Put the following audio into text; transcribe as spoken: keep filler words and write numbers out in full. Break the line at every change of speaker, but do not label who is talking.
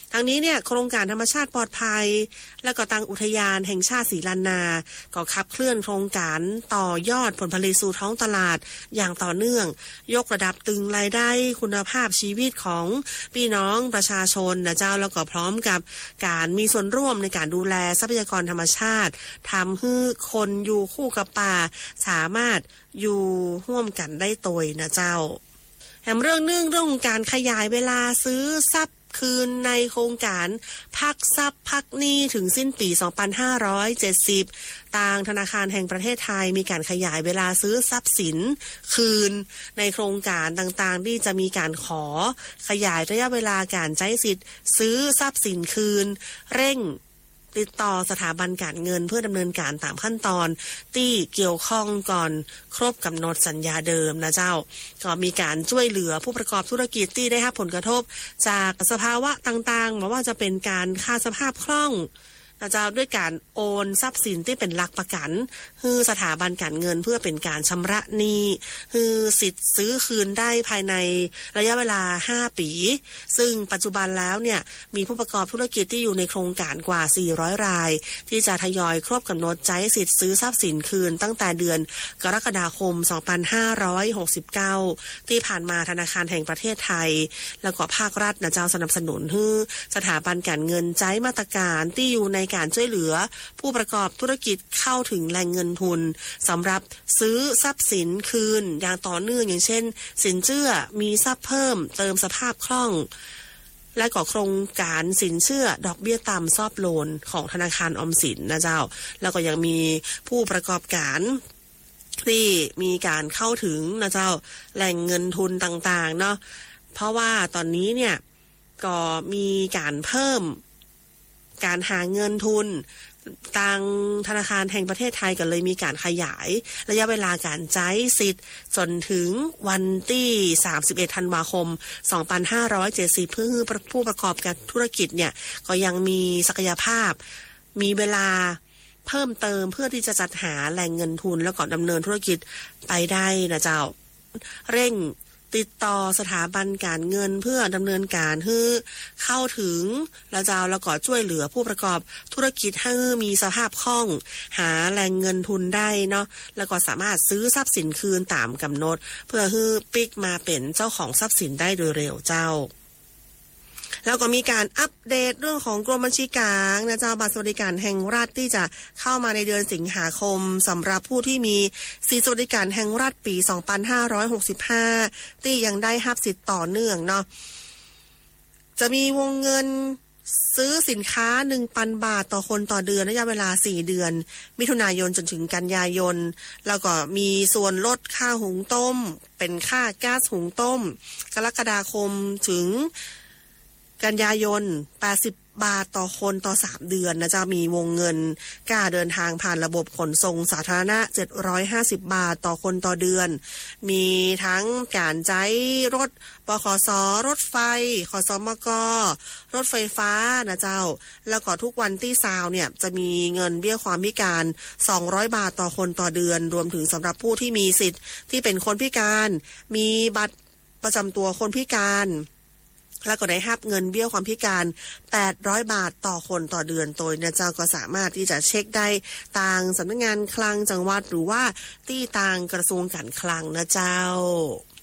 ทางนี้เนี่ยโครงการธรรมชาติปลอดภัยและก็ตั้งอุทยานแห่งชาติศรีลันนาก็ขับเคลื่อนโครงการต่อยอดผลผลิตสู่ท้องตลาดอย่างต่อเนื่องยกระดับตึงรายได้คุณภาพชีวิตของพี่น้องประชาชนนะเจ้าแล้วก็พร้อมกับการมีส่วนร่วมในการดูแลทรัพยากรธรรมชาติทำให้คนอยู่คู่กับป่าสามารถอยู่ร่วมกันได้โดยนะเจ้าแถมเรื่องเนื่องเรื่องการขยายเวลาซื้อทรัพย์คืนในโครงการพักทรัพย์พักหนี้ถึงสิ้นปีสองพันห้าร้อยเจ็ดสิบทางธนาคารแห่งประเทศไทยมีการขยายเวลาซื้อทรัพย์สินคืนในโครงการต่างๆที่จะมีการขอขยายระยะเวลาการใช้สิทธิ์ซื้อทรัพย์สินคืนเร่งติดต่อสถาบันการเงินเพื่อดำเนินการตามขั้นตอนที่เกี่ยวข้องก่อนครบกำหนดสัญญาเดิมนะเจ้าก็มีการช่วยเหลือผู้ประกอบธุรกิจที่ได้รับผลกระทบจากสภาวะต่างๆไม่ว่าจะเป็นการขาดสภาพคล่องนะเจ้าด้วยการโอนทรัพย์สินที่เป็นหลักประกันคือสถาบันการเงินเพื่อเป็นการชำระหนี้คือสิทธิ์ซื้อคืนได้ภายในระยะเวลาห้าปีซึ่งปัจจุบันแล้วเนี่ยมีผู้ประกอบธุรกิจที่อยู่ในโครงการกว่าสี่ร้อยรายที่จะทยอยครบกำหนดใช้สิทธิ์ซื้อทรัพย์สินคืนตั้งแต่เดือนกรกฎาคมสองพันห้าร้อยหกสิบเก้าที่ผ่านมาธนาคารแห่งประเทศไทยแล้วก็ภาครัฐนะเจ้าสนับสนุนให้สถาบันการเงินใช้มาตรการที่อยู่ในการช่วยเหลือผู้ประกอบธุรกิจเข้าถึงแหล่งเงินทุนสำหรับซื้อทรัพย์สินคืนอย่างต่อเนื่องอย่างเช่นสินเชื่อมีทรัพย์เพิ่มเติมสภาพคล่องและก็โครงการสินเชื่อดอกเบี้ยต่ำซอฟต์โลนของธนาคารออมสินนะเจ้าแล้วก็ยังมีผู้ประกอบการที่มีการเข้าถึงนะเจ้าแหล่งเงินทุนต่างๆเนาะเพราะว่าตอนนี้เนี่ยก็มีการเพิ่มการหาเงินทุนทางธนาคารแห่งประเทศไทยก็เลยมีการขยายระยะเวลาการใช้สิทธิ์จนถึงวันที่สามสิบเอ็ดธันวาคมสองพันห้าร้อยเจ็ดสิบเพื่อให้ผู้ประกอบการธุรกิจเนี่ยก็ยังมีศักยภาพมีเวลาเพิ่มเติมเพื่อที่จะจัดหาแหล่งเงินทุนแล้วก็ดำเนินธุรกิจไปได้นะเจ้าเร่งติดต่อสถาบันการเงินเพื่อดำเนินการให้เข้าถึงและเจ้าแล้วก็ช่วยเหลือผู้ประกอบธุรกิจให้มีสภาพคล่องหาแหล่งเงินทุนได้เนาะแล้วก็สามารถซื้อทรัพย์สินคืนตามกำหนดเพื่อให้ปิกมาเป็นเจ้าของทรัพย์สินได้โดยเร็วเจ้าแล้วก็มีการอัปเดตเรื่องของกรมบัญชีกลางนะเจ้าบัตรสวัสดิการแห่งรัฐที่จะเข้ามาในเดือนสิงหาคมสำหรับผู้ที่มีสิทธิสวัสดิการแห่งรัฐปีสองพันห้าร้อยหกสิบห้าที่ยังได้รับสิทธิ์ต่อเนื่องเนาะจะมีวงเงินซื้อสินค้า หนึ่งพัน บาทต่อคนต่อเดือนระยะเวลาสี่เดือนมิถุนายนจนถึงกันยายนแล้วก็มีส่วนลดค่าหุงต้มเป็นค่าก๊าซหุงต้มกรกฎาคมถึงกันยายนแปดสิบบาทต่อคนต่อสามเดือนนะจะมีวงเงินกล้าเดินทางผ่านระบบขนส่งสาธารณะเจ็ดร้อยห้าสิบบาทต่อคนต่อเดือนมีทั้งการใช้รถบขสรถไฟขสมกรถไฟฟ้านะเจ้าแล้วก็ทุกวันที่ซาวเนี่ยจะมีเงินเบี้ยความพิการสองร้อยบาทต่อคนต่อเดือนรวมถึงสำหรับผู้ที่มีสิทธิ์ที่เป็นคนพิการมีบัตรประจำตัวคนพิการแล้วก็ได้รับเงินเบี้ยความพิการแปดร้อยบาทต่อคนต่อเดือนโดยนะเจ้าก็สามารถที่จะเช็คได้ทางสำนักงานคลังจังหวัดหรือว่าที่ทางกระทรวงการคลังนะเจ้า